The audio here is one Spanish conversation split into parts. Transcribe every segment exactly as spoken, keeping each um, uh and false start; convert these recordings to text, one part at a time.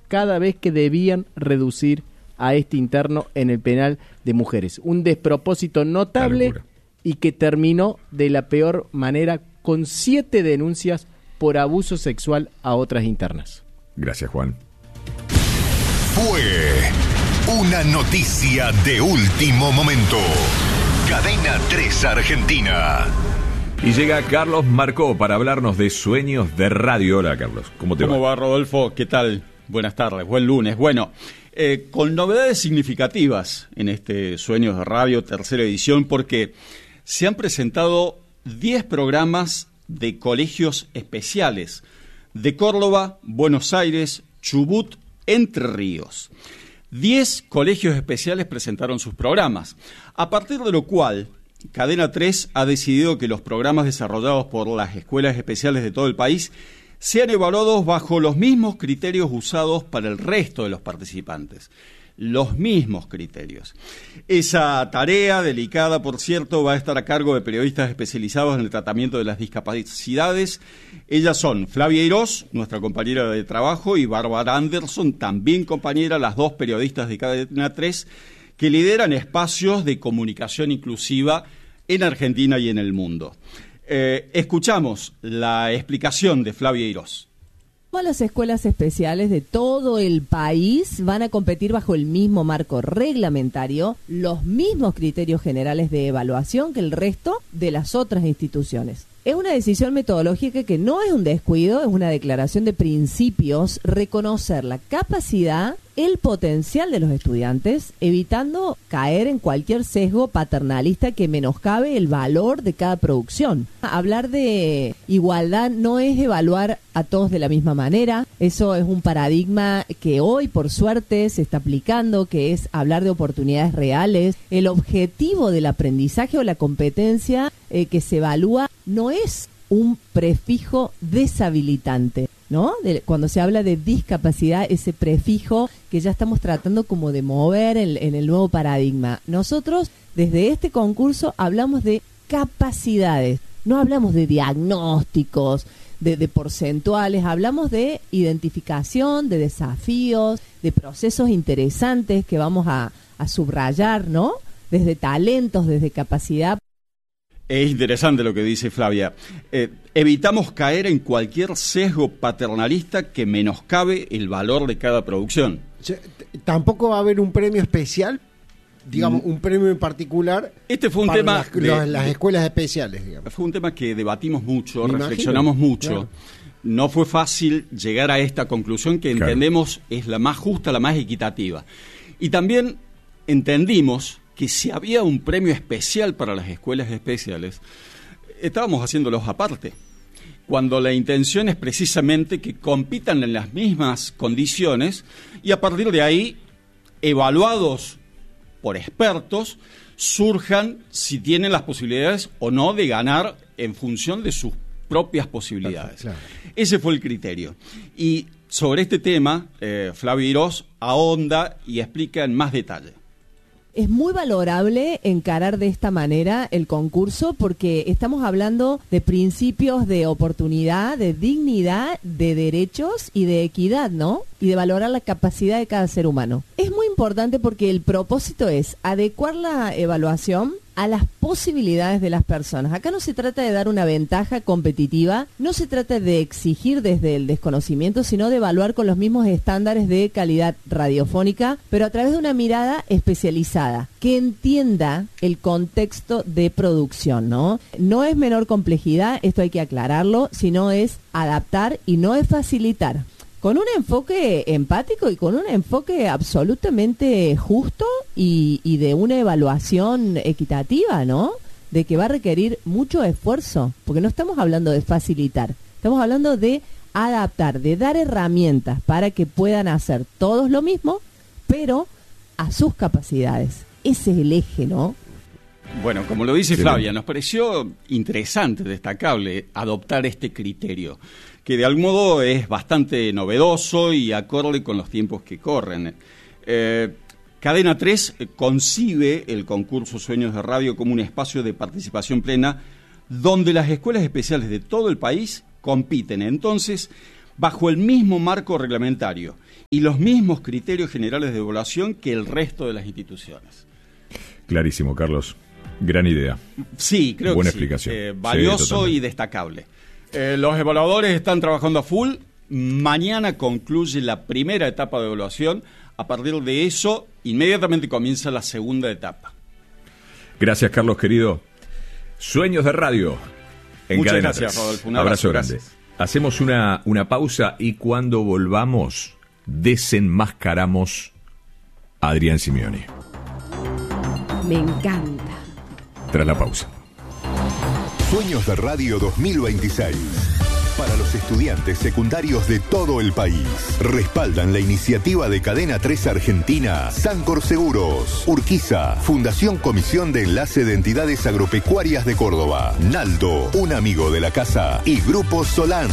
cada vez que debían reducir a este interno en el penal de mujeres. Un despropósito notable y que terminó de la peor manera con siete denuncias por abuso sexual a otras internas. Gracias, Juan. Fue una noticia de último momento. Cadena tres Argentina. Y llega Carlos Marcó para hablarnos de Sueños de Radio. Hola, Carlos. ¿Cómo te va? ¿Cómo va, Rodolfo? ¿Qué tal? Buenas tardes, buen lunes. Bueno, eh, con novedades significativas en este Sueños de Radio, tercera edición, porque se han presentado diez programas de colegios especiales de Córdoba, Buenos Aires, Chubut, Entre Ríos. Diez colegios especiales presentaron sus programas, a partir de lo cual Cadena tres ha decidido que los programas desarrollados por las escuelas especiales de todo el país sean evaluados bajo los mismos criterios usados para el resto de los participantes. Los mismos criterios. Esa tarea, delicada por cierto, va a estar a cargo de periodistas especializados en el tratamiento de las discapacidades. Ellas son Flavia Eirós, nuestra compañera de trabajo, y Bárbara Anderson, también compañera, las dos periodistas de Cadena tres, que lideran espacios de comunicación inclusiva en Argentina y en el mundo. Eh, escuchamos la explicación de Flavia Eirós. Todas las escuelas especiales de todo el país van a competir bajo el mismo marco reglamentario, los mismos criterios generales de evaluación que el resto de las otras instituciones. Es una decisión metodológica que no es un descuido, es una declaración de principios, reconocer la capacidad, el potencial de los estudiantes, evitando caer en cualquier sesgo paternalista que menoscabe el valor de cada producción. Hablar de igualdad no es evaluar a todos de la misma manera, eso es un paradigma que hoy por suerte se está aplicando, que es hablar de oportunidades reales. El objetivo del aprendizaje o la competencia eh, que se evalúa no es un prefijo deshabilitante, ¿no? De, cuando se habla de discapacidad, ese prefijo que ya estamos tratando como de mover en, en el nuevo paradigma. Nosotros, desde este concurso, hablamos de capacidades, no hablamos de diagnósticos, de, de porcentuales, hablamos de identificación, de desafíos, de procesos interesantes que vamos a, a subrayar, ¿no? Desde talentos, desde capacidad. Es interesante lo que dice Flavia. Eh, evitamos caer en cualquier sesgo paternalista que menoscabe el valor de cada producción. Tampoco va a haber un premio especial, digamos, mm. un premio en particular. Este fue un para tema las, de, los, las escuelas especiales, digamos. Fue un tema que debatimos mucho, Me reflexionamos imagino. mucho. Claro. No fue fácil llegar a esta conclusión que claro. entendemos es la más justa, la más equitativa. Y también entendimos que si había un premio especial para las escuelas especiales, estábamos haciéndolos aparte, cuando la intención es precisamente que compitan en las mismas condiciones y a partir de ahí, evaluados por expertos, surjan si tienen las posibilidades o no de ganar en función de sus propias posibilidades. Claro. Ese fue el criterio. Y sobre este tema, eh, Flavia Eirós ahonda y explica en más detalle. Es muy valorable encarar de esta manera el concurso porque estamos hablando de principios de oportunidad, de dignidad, de derechos y de equidad, ¿no? Y de valorar la capacidad de cada ser humano. Es muy importante porque el propósito es adecuar la evaluación a las posibilidades de las personas. Acá no se trata de dar una ventaja competitiva, no se trata de exigir desde el desconocimiento, sino de evaluar con los mismos estándares de calidad radiofónica, pero a través de una mirada especializada, que entienda el contexto de producción, ¿no? No es menor complejidad, esto hay que aclararlo, sino es adaptar y no es facilitar. Con un enfoque empático y con un enfoque absolutamente justo y, y de una evaluación equitativa, ¿no? De que va a requerir mucho esfuerzo, porque no estamos hablando de facilitar, estamos hablando de adaptar, de dar herramientas para que puedan hacer todos lo mismo, pero a sus capacidades. Ese es el eje, ¿no? Bueno, como lo dice Flavia, nos pareció interesante, destacable, adoptar este criterio, que de algún modo es bastante novedoso y acorde con los tiempos que corren. Eh, Cadena tres concibe el concurso Sueños de Radio como un espacio de participación plena donde las escuelas especiales de todo el país compiten. Entonces, bajo el mismo marco reglamentario y los mismos criterios generales de evaluación que el resto de las instituciones. Clarísimo, Carlos. Gran idea. Sí, creo Buena que sí. explicación. Eh, valioso sí, y destacable. Eh, los evaluadores están trabajando a full. Mañana concluye la primera etapa de evaluación. A partir de eso, inmediatamente comienza la segunda etapa. Gracias, Carlos, querido. Sueños de Radio. En Muchas Cadena gracias, tres. Rodolfo. Un abrazo, abrazo grande. gracias. Hacemos una, una pausa y cuando volvamos, desenmascaramos a Adrián Simeoni. Me encanta. Tras la pausa. Sueños de Radio dos mil veintiséis. Para los estudiantes secundarios de todo el país. Respaldan la iniciativa de Cadena tres Argentina, Sancor Seguros, Urquiza, Fundación Comisión de Enlace de Entidades Agropecuarias de Córdoba, Naldo, un amigo de la casa y Grupo Solans.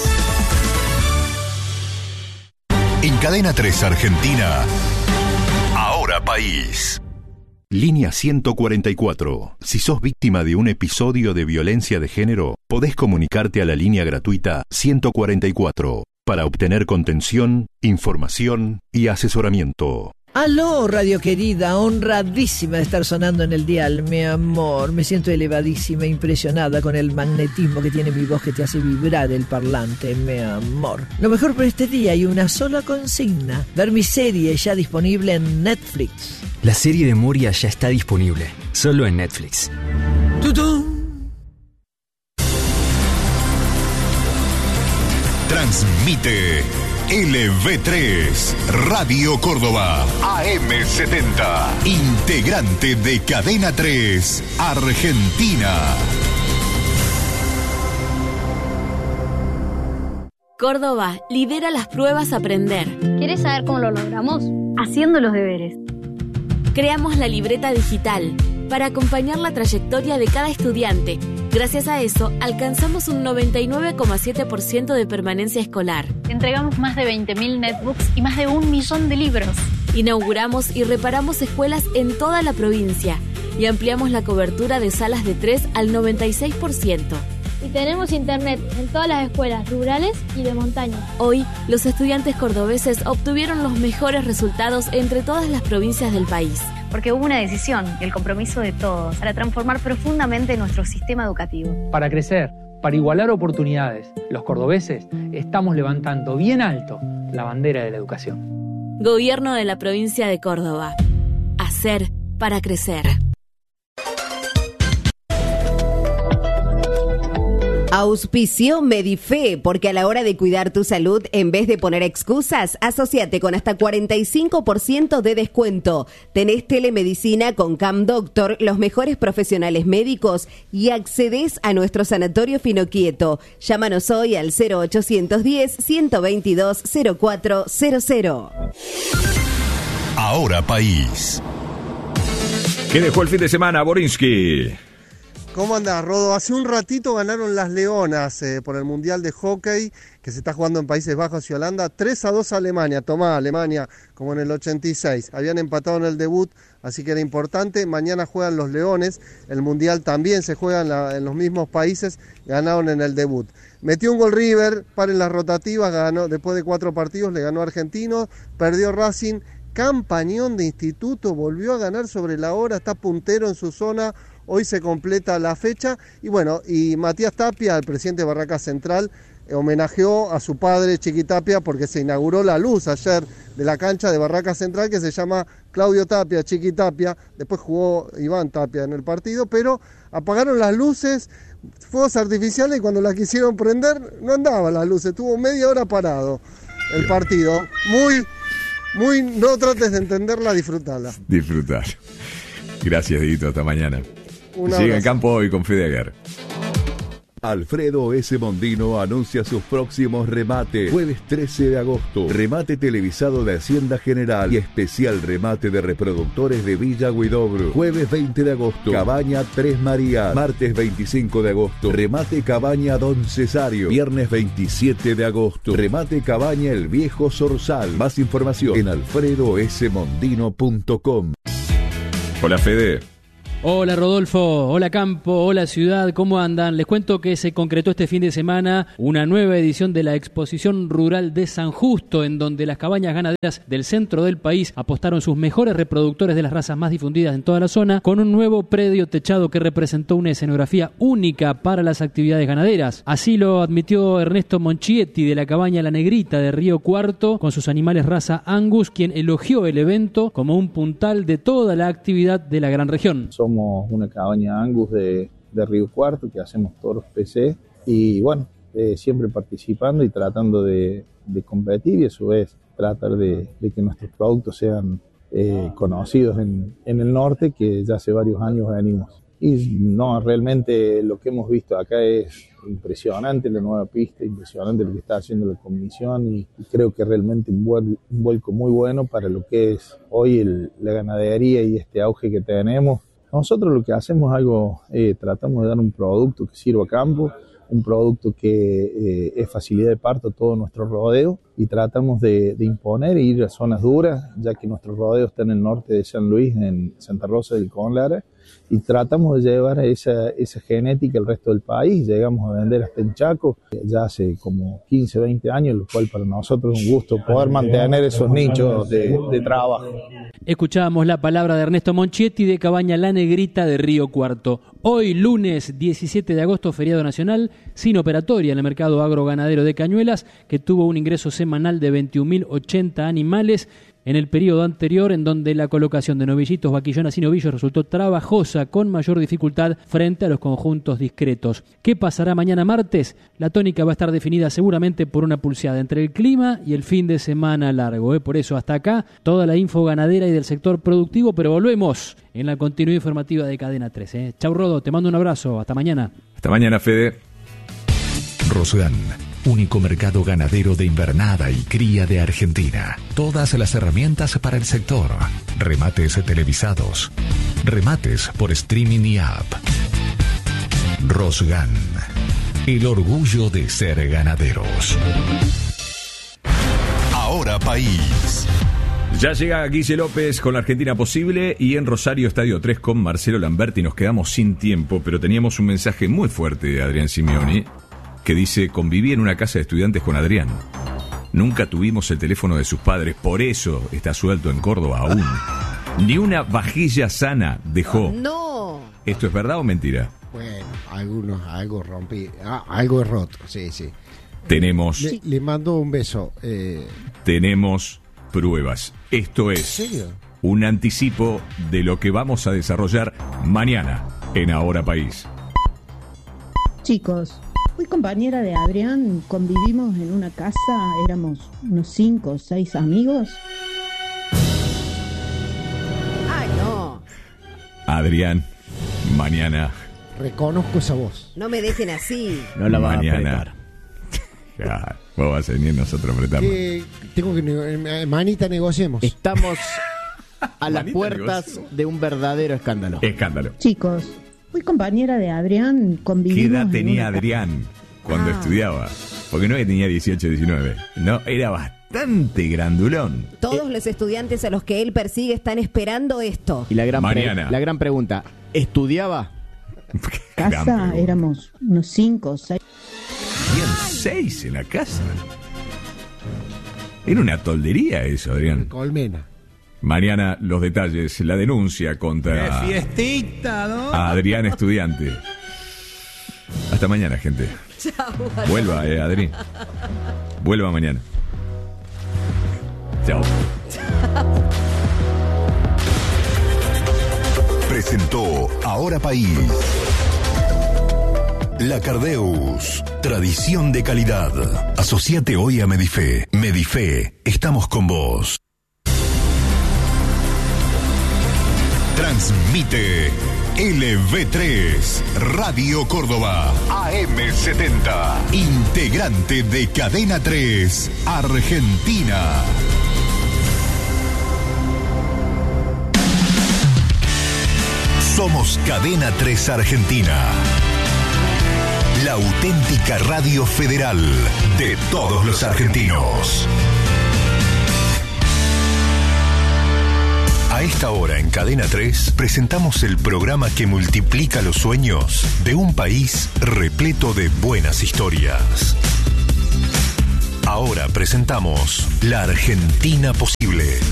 En Cadena tres Argentina, Ahora País. Línea ciento cuarenta y cuatro. Si sos víctima de un episodio de violencia de género, podés comunicarte a la línea gratuita ciento cuarenta y cuatro para obtener contención, información y asesoramiento. Aló, radio querida, honradísima de estar sonando en el dial, mi amor. Me siento elevadísima, impresionada con el magnetismo que tiene mi voz que te hace vibrar el parlante, mi amor. Lo mejor por este día hay una sola consigna: ver mi serie ya disponible en Netflix. La serie de Moria ya está disponible, solo en Netflix. ¡Tutún! Transmite L V tres, Radio Córdoba, A M setenta, integrante de Cadena tres, Argentina. Córdoba lidera las pruebas Aprender. ¿Quieres saber cómo lo logramos? Haciendo los deberes. Creamos la libreta digital para acompañar la trayectoria de cada estudiante. Gracias a eso, alcanzamos un noventa y nueve coma siete por ciento de permanencia escolar. Entregamos más de veinte mil netbooks y más de un millón de libros. Inauguramos y reparamos escuelas en toda la provincia y ampliamos la cobertura de salas de tres al noventa y seis por ciento. Y tenemos internet en todas las escuelas rurales y de montaña. Hoy, los estudiantes cordobeses obtuvieron los mejores resultados entre todas las provincias del país. Porque hubo una decisión y el compromiso de todos para transformar profundamente nuestro sistema educativo. Para crecer, para igualar oportunidades, los cordobeses estamos levantando bien alto la bandera de la educación. Gobierno de la provincia de Córdoba. Hacer para crecer. Auspicio Medife, porque a la hora de cuidar tu salud, en vez de poner excusas, asociate con hasta cuarenta y cinco por ciento de descuento. Tenés telemedicina con Cam Doctor, los mejores profesionales médicos y accedés a nuestro sanatorio Finoquieto. Llámanos hoy al cero ochocientos diez, ciento veintidós, cero cuatro cero cero. Ahora País. ¿Qué dejó el fin de semana, Borinsky? ¿Cómo andás, Rodo? Hace un ratito ganaron las Leonas eh, por el Mundial de Hockey que se está jugando en Países Bajos y Holanda. tres a dos a Alemania. Tomá, Alemania, como en el ochenta y seis. Habían empatado en el debut, así que era importante. Mañana juegan los Leones. El Mundial también se juega en, la, en los mismos países. Ganaron en el debut. Metió un gol River, paren las rotativas. Ganó, después de cuatro partidos le ganó a Argentinos. Perdió Racing. Campañón de Instituto. Volvió a ganar sobre la hora. Está puntero en su zona. Hoy se completa la fecha y bueno, y Matías Tapia, el presidente de Barracas Central, eh, homenajeó a su padre Chiqui Tapia porque se inauguró la luz ayer de la cancha de Barracas Central que se llama Claudio Tapia, Chiqui Tapia, después jugó Iván Tapia en el partido, pero apagaron las luces, fuegos artificiales y cuando las quisieron prender no andaban las luces, estuvo media hora parado el partido, muy, muy, no trates de entenderla, disfrutala. Disfrutar. Gracias, Dieguito, hasta mañana. Sigue en campo hoy con Fede Aguer. Alfredo S. Mondino anuncia sus próximos remates. Jueves trece de agosto, remate televisado de Hacienda General y especial remate de reproductores de Villa Huidobro. Jueves veinte de agosto, Cabaña Tres Marías. Martes veinticinco de agosto, remate Cabaña Don Cesario. Viernes veintisiete de agosto, remate Cabaña El Viejo Zorzal. Más información en alfredo s mondino punto com. Hola, Fede. Hola Rodolfo, hola Campo, hola Ciudad, ¿cómo andan? Les cuento que se concretó este fin de semana una nueva edición de la Exposición Rural de San Justo, en donde las cabañas ganaderas del centro del país apostaron sus mejores reproductores de las razas más difundidas en toda la zona, con un nuevo predio techado que representó una escenografía única para las actividades ganaderas. Así lo admitió Ernesto Monchietti de la cabaña La Negrita de Río Cuarto, con sus animales raza Angus, quien elogió el evento como un puntal de toda la actividad de la gran región. Somos una cabaña Angus de, de Río Cuarto que hacemos toros P C y bueno, eh, siempre participando y tratando de, de competir y a su vez tratar de, de que nuestros productos sean eh, conocidos en, en el norte, que ya hace varios años venimos. Y no, realmente lo que hemos visto acá es impresionante, la nueva pista, impresionante lo que está haciendo la comisión y, y creo que realmente un, vuel, un vuelco muy bueno para lo que es hoy el, la ganadería y este auge que tenemos. Nosotros lo que hacemos es algo, eh, tratamos de dar un producto que sirva a campo, un producto que eh, es facilidad de parto a todo nuestro rodeo y tratamos de, de imponer e ir a zonas duras, ya que nuestro rodeo está en el norte de San Luis, en Santa Rosa del Conlara, y tratamos de llevar esa, esa genética al resto del país. Llegamos a vender hasta en Chaco ya hace como quince, veinte años, lo cual para nosotros es un gusto poder mantener esos nichos de, de trabajo. Escuchábamos la palabra de Ernesto Monchietti de Cabaña La Negrita de Río Cuarto. Hoy, lunes diecisiete de agosto, feriado nacional, sin operatoria en el mercado agroganadero de Cañuelas, que tuvo un ingreso semanal de veintiún mil ochenta animales. En el periodo anterior, en donde la colocación de novillitos, vaquillonas y novillos resultó trabajosa, con mayor dificultad frente a los conjuntos discretos. ¿Qué pasará mañana martes? La tónica va a estar definida seguramente por una pulseada entre el clima y el fin de semana largo. ¿eh? Por eso, hasta acá, toda la info ganadera y del sector productivo, pero volvemos en la continuidad informativa de Cadena tres. ¿eh? Chau, Rodo, te mando un abrazo. Hasta mañana. Hasta mañana, Fede. Rosgan, único mercado ganadero de invernada y cría de Argentina. Todas las herramientas para el sector. Remates televisados. Remates por streaming y app. Rosgan, el orgullo de ser ganaderos. Ahora País. Ya llega Guille López con la Argentina Posible y en Rosario Estadio tres con Marcelo Lamberti. Nos quedamos sin tiempo, pero teníamos un mensaje muy fuerte de Adrián Simeoni, que dice: conviví en una casa de estudiantes con Adrián. Nunca tuvimos el teléfono de sus padres, por eso está suelto en Córdoba aún. Ni una vajilla sana dejó. No. ¿Esto es verdad o mentira? Bueno, algunos, algo rompí, ah, algo es roto, sí, sí. Tenemos... Le, le mando un beso. Eh... Tenemos pruebas. Esto es ¿En serio? un anticipo de lo que vamos a desarrollar mañana en Ahora País. Chicos, fui compañera de Adrián, convivimos en una casa, éramos unos cinco o seis amigos. Ay, no. Adrián, mañana... Reconozco esa voz. No me dejen así. No la van a mañana. apretar. Ya, vos vas a venir nosotros apretamos. Eh, tengo que... Ne- manita, negociemos. Estamos a las Manita, puertas negocio. de un verdadero escándalo. Escándalo. Chicos, fui compañera de Adrián, convivimos ¿Qué edad en tenía una ca- Adrián cuando Ah. estudiaba? Porque no es que tenía dieciocho, diecinueve. No, era bastante grandulón. Todos los estudiantes a los que él persigue están esperando esto. Y la gran, pre- Mañana. la gran pregunta, ¿estudiaba? Gran casa, pregunta. éramos unos cinco o seis. Habían seis en la casa. Era una toldería eso, Adrián. Colmena. Mañana los detalles, la denuncia contra fiestita, ¿no? a Adrián estudiante. Hasta mañana, gente. Chau. Vuelva, eh, Adri. Vuelva mañana. Chao. Presentó Ahora País. La Cardeus, tradición de calidad. Asociate hoy a Medife. Medife, estamos con vos. Transmite L V tres, Radio Córdoba, A M setenta, integrante de Cadena tres, Argentina. Somos Cadena tres Argentina. La auténtica radio federal de todos los argentinos. A esta hora en Cadena tres presentamos el programa que multiplica los sueños de un país repleto de buenas historias. Ahora presentamos La Argentina Posible.